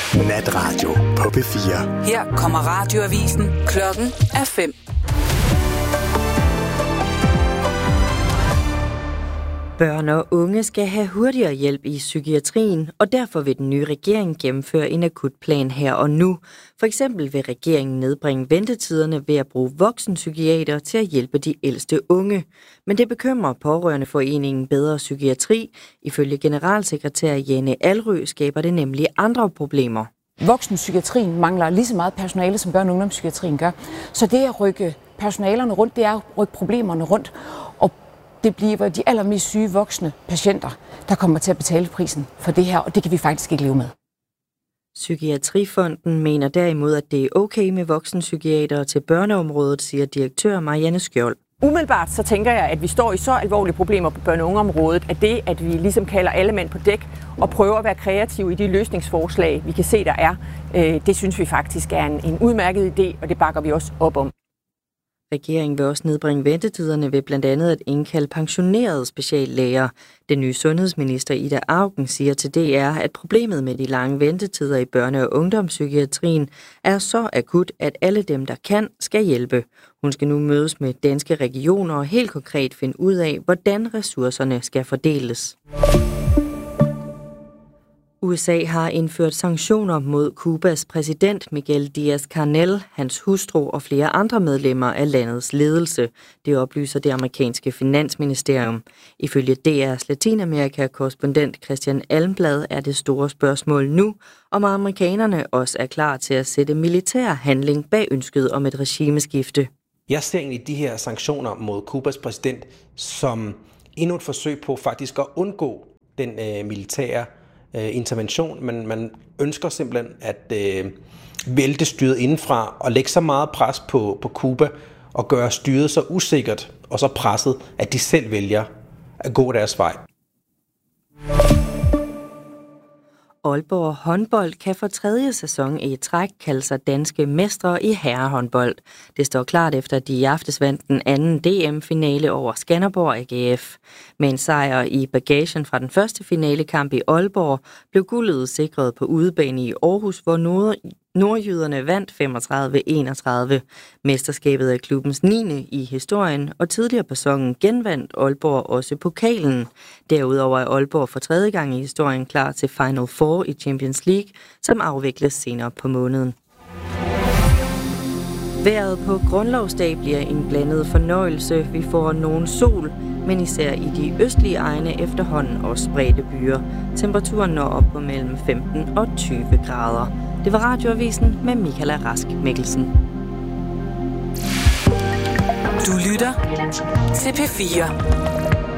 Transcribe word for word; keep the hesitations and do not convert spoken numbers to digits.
Natradio på P fire. Her kommer radioavisen. Klokken er fem. Børn og unge skal have hurtigere hjælp i psykiatrien, og derfor vil den nye regering gennemføre en akutplan her og nu. For eksempel vil regeringen nedbringe ventetiderne ved at bruge voksenpsykiater til at hjælpe de ældste unge. Men det bekymrer Pårørendeforeningen Bedre Psykiatri. Ifølge generalsekretær Jane Alrø skaber det nemlig andre problemer. Voksenpsykiatrien mangler lige så meget personale, som børne- og ungdomspsykiatrien gør. Så det at rykke personalerne rundt, det er at rykke problemerne rundt. Og det bliver de allermest syge voksne patienter, der kommer til at betale prisen for det her, og det kan vi faktisk ikke leve med. Psykiatrifonden mener derimod, at det er okay med voksenpsykiatere til børneområdet, siger direktør Marianne Skjold. Umiddelbart så tænker jeg, at vi står i så alvorlige problemer på børne- og ungeområdet, at det, at vi ligesom kalder alle mænd på dæk og prøver at være kreative i de løsningsforslag, vi kan se, der er, det synes vi faktisk er en, en udmærket idé, og det bakker vi også op om. Regeringen vil også nedbringe ventetiderne ved blandt andet at indkalde pensionerede speciallæger. Den nye sundhedsminister Ida Auken siger til D R, at problemet med de lange ventetider i børne- og ungdomspsykiatrien er så akut, at alle dem, der kan, skal hjælpe. Hun skal nu mødes med danske regioner og helt konkret finde ud af, hvordan ressourcerne skal fordeles. U S A har indført sanktioner mod Cubas præsident Miguel Díaz-Canel, hans hustru og flere andre medlemmer af landets ledelse. Det oplyser det amerikanske finansministerium. Ifølge D R's Latinamerika-korrespondent Christian Almblad er det store spørgsmål nu, om amerikanerne også er klar til at sætte militær handling bag ønsket om et regimeskifte. Jeg ser egentlig de her sanktioner mod Cubas præsident som endnu et forsøg på faktisk at undgå den øh, militære intervention, men man ønsker simpelthen at øh, vælte styret indenfra og lægge så meget pres på, på Cuba og gøre styret så usikkert og så presset, at de selv vælger at gå deres vej. Aalborg håndbold kan for tredje sæson i træk kalde sig danske mestre i herrehåndbold. Det står klart efter, at de i aftes vandt den anden D M-finale over Skanderborg A G F. Med en sejr i bagagen fra den første finalekamp i Aalborg blev guldet sikret på udebane i Aarhus, hvor nord- nordjyderne vandt femogtredive enogtredive. Mesterskabet er klubbens niende i historien, og tidligere på sæsonen genvandt Aalborg også pokalen. Derudover er Aalborg for tredje gang i historien klar til Final Four i Champions League, som afvikles senere på måneden. Vejret på grundlovsdag bliver en blandet fornøjelse. Vi får nogen sol, men især i de østlige egne efterhånden også spredte byer. Temperaturen når op på mellem femten og tyve grader. Det var Radioavisen med Michaela Rask Mikkelsen. Du lytter til P fire.